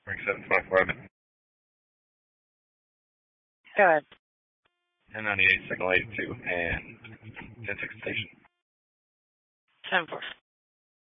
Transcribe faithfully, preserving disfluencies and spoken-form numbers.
seven twenty-four. Go ahead. ten ninety-eight, signal eighty-two, and ten six station. ten four.